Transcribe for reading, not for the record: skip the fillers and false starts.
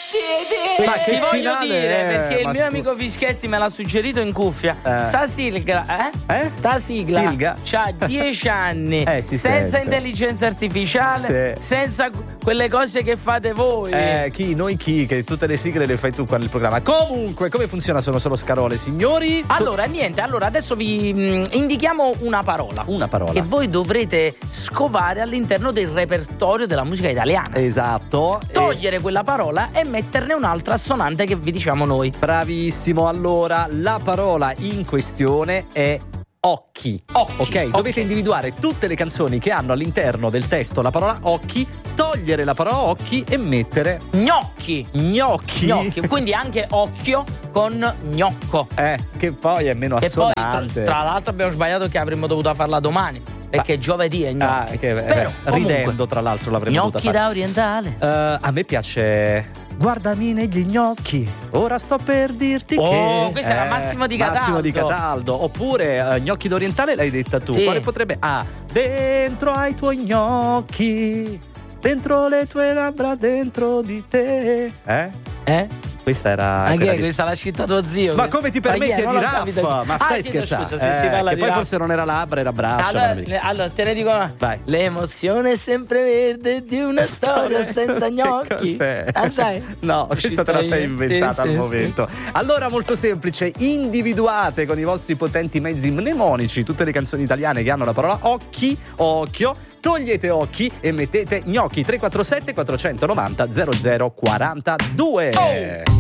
Ma che ti voglio finale dire, è? perché il Ma mio amico Fischetti me l'ha suggerito in cuffia. Sta sigla, sta sigla Silga? c'ha 10 anni, Si senza sente. intelligenza artificiale, Sì. senza quelle cose che fate voi. Noi che tutte le sigle le fai tu qua nel programma. Comunque, come funziona? Sono solo scarole, signori? Allora, niente, adesso vi indichiamo una parola. Una parola. Che voi dovrete scovare all'interno del repertorio della musica italiana. Esatto. Togliere quella parola e metterne un'altra assonante che vi diciamo noi. Bravissimo. Allora, la parola in questione è occhi. Ok, dovete individuare tutte le canzoni che hanno all'interno del testo la parola occhi, togliere la parola occhi e mettere Gnocchi. Quindi anche occhio con gnocco. Che poi è meno Che poi assonante. tra l'altro abbiamo sbagliato che avremmo dovuto farla domani, perché giovedì è gnocchi. Però, ridendo comunque, tra l'altro l'avremmo dovuta gnocchi fare. da orientale. A me piace guardami negli gnocchi, ora sto per dirti che questo era Massimo Di Cataldo. Massimo Di Cataldo. Oppure gnocchi d'orientale l'hai detta tu. Sì. Quale potrebbe? Dentro ai tuoi gnocchi, dentro le tue labbra, dentro di te. Questa era Anche questa l'ha scritta tuo zio. Ma come ti permetti a dire Raffa? Ma stai scherzando? Scusa, si parla che di poi Raffa. forse non era labbra, era braccia. Allora te ne dico una. Vai. L'emozione sempre verde di una storia senza gnocchi. Sai? No, questa te la sei inventata al momento. Sì. Allora, molto semplice, individuate con i vostri potenti mezzi mnemonici tutte le canzoni italiane che hanno la parola occhi o occhio, togliete occhi e mettete gnocchi. 347 490 0042.